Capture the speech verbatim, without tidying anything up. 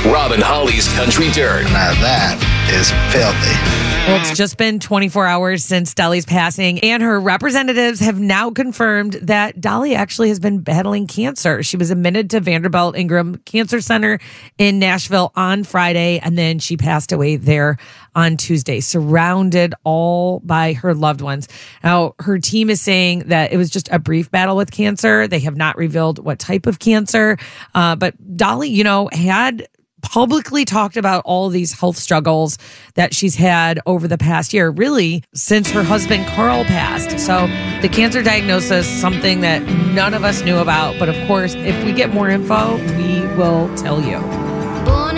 Rob and Holly's Country Dirt. Now that is filthy. Well, it's just been twenty-four hours since Dolly's passing, and her representatives have now confirmed that Dolly actually has been battling cancer. She was admitted to Vanderbilt Ingram Cancer Center in Nashville on Friday, and then she passed away there on Tuesday, surrounded all by her loved ones. Now, her team is saying that it was just a brief battle with cancer. They have not revealed what type of cancer, uh, but Dolly, you know, had publicly talked about all these health struggles that she's had over the past year, really since her husband Carl passed. So the cancer diagnosis, something that none of us knew about. But of course, if we get more info, we will tell you. Born